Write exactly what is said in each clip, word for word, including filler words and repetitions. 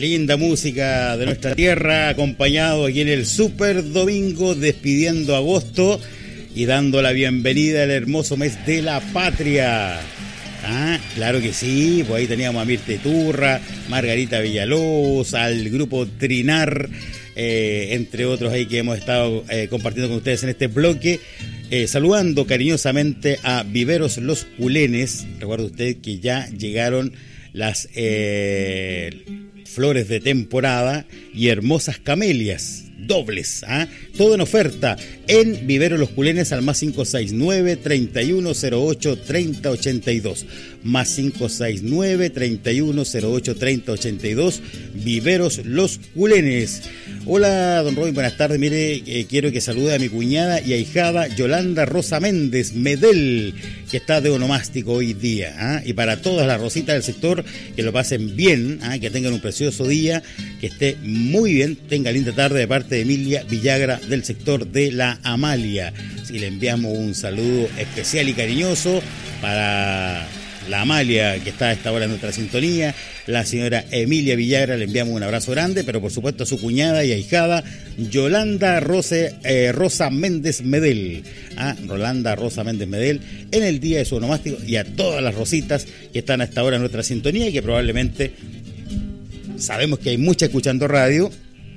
Linda música de nuestra tierra, acompañado aquí en el Super Domingo, despidiendo agosto y dando la bienvenida al hermoso mes de la patria. Ah, claro que sí, pues ahí teníamos a Mirta Iturra, Margarita Villalobos, al grupo Trinar, eh, entre otros ahí que hemos estado eh, compartiendo con ustedes en este bloque. Eh, saludando cariñosamente a Viveros Los Culenes. Recuerda usted que ya llegaron las eh, flores de temporada y hermosas camelias dobles, ¿ah? Todo en oferta en Viveros Los Culenes al más cinco seis nueve, treinta y uno cero ocho, treinta ochenta y dos, más cinco seis nueve, treinta y uno cero ocho, treinta ochenta y dos, Viveros Los Culenes. Hola, don Robin, buenas tardes. Mire, eh, quiero que salude a mi cuñada y ahijada Yolanda Rosa Méndez Medel, que está de onomástico hoy día, ¿ah? Y para todas las rositas del sector, que lo pasen bien, ¿ah? Que tengan un precioso día, que esté muy bien, tenga linda tarde de parte de Emilia Villagra del sector de La Amalia. Así que le enviamos un saludo especial y cariñoso para la Amalia, que está a esta hora en nuestra sintonía, la señora Emilia Villagra, le enviamos un abrazo grande, pero por supuesto a su cuñada y ahijada Yolanda Rose, eh, Rosa Méndez Medel, a Rolanda Rosa Méndez Medel, en el día de su onomástico, y a todas las rositas que están a esta hora en nuestra sintonía y que probablemente sabemos que hay muchas escuchando radio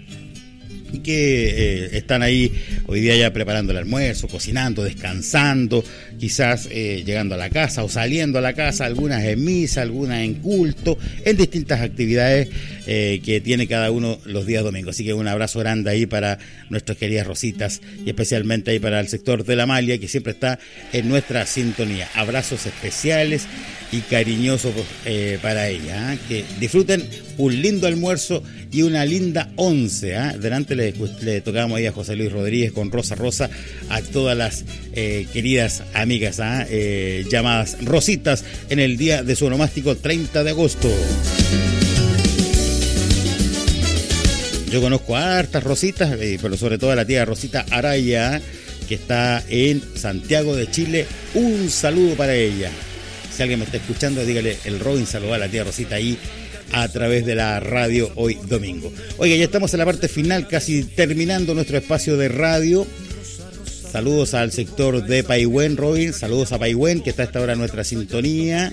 y que eh, están ahí hoy día ya preparando el almuerzo, cocinando, descansando, quizás eh, llegando a la casa o saliendo a la casa, algunas en misa, algunas en culto, en distintas actividades eh, que tiene cada uno los días domingos. Así que un abrazo grande ahí para nuestras queridas rositas y especialmente ahí para el sector de La Amalia, que siempre está en nuestra sintonía. Abrazos especiales y cariñosos eh, para ella, ¿eh? Que disfruten un lindo almuerzo y una linda once, ¿eh? Delante le, le tocamos ahí a José Luis Rodríguez con Rosa Rosa, a todas las eh, queridas amigas, ¿eh? Eh, llamadas Rositas en el día de su onomástico treinta de agosto. Yo conozco a hartas Rositas, eh, pero sobre todo a la tía Rosita Araya, que está en Santiago de Chile. Un saludo para ella. Si alguien me está escuchando, dígale el Robin saludó a la tía Rosita ahí a través de la radio hoy domingo. Oiga, ya estamos en la parte final, casi terminando nuestro espacio de radio. Saludos al sector de Paihuén, Robin. Saludos a Paihuén, que está a esta hora en nuestra sintonía.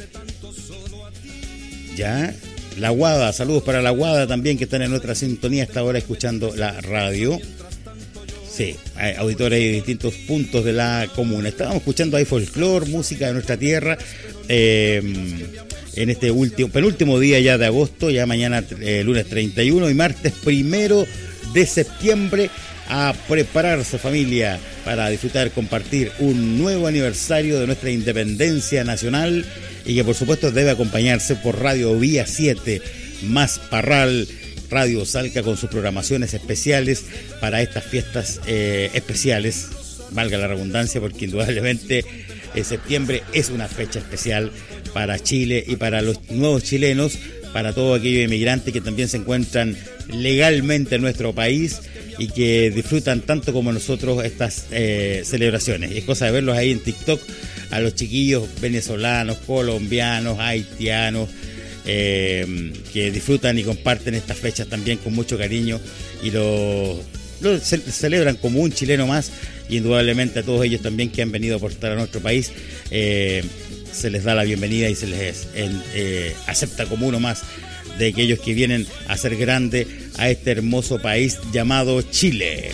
Ya. La Guada, saludos para La Guada también, que están en nuestra sintonía a esta hora escuchando la radio. Sí, hay auditores de distintos puntos de la comuna. Estábamos escuchando ahí folclor, música de nuestra tierra, eh, en este último, penúltimo día ya de agosto, ya mañana eh, lunes treinta y uno y martes primero de septiembre, a prepararse, familia, para disfrutar, compartir un nuevo aniversario de nuestra independencia nacional, y que por supuesto debe acompañarse por Radio Vía siete, más Parral, Radio Salca, con sus programaciones especiales para estas fiestas eh, especiales, valga la redundancia, porque indudablemente eh, septiembre es una fecha especial para Chile y para los nuevos chilenos, para todos aquellos inmigrantes que también se encuentran legalmente en nuestro país y que disfrutan tanto como nosotros estas eh, celebraciones. Es cosa de verlos ahí en TikTok, a los chiquillos venezolanos, colombianos, haitianos, Eh, que disfrutan y comparten estas fechas también con mucho cariño y lo, lo ce- celebran como un chileno más. Y indudablemente a todos ellos también que han venido a aportar a nuestro país, eh, se les da la bienvenida y se les en, eh, acepta como uno más de aquellos que vienen a hacer grande a este hermoso país llamado Chile.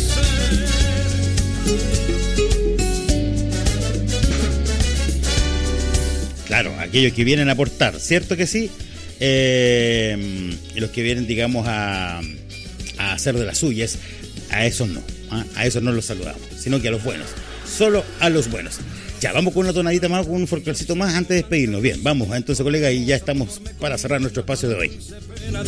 Claro, aquellos que vienen a aportar, ¿cierto que sí? Eh, y los que vienen, digamos, a, a hacer de las suyas, a esos no, ¿eh? A esos no los saludamos, sino que a los buenos, solo a los buenos. Ya, vamos con una tonadita más, con un folclorcito más antes de despedirnos. Bien, vamos, entonces, colega, y ya estamos para cerrar nuestro espacio de hoy.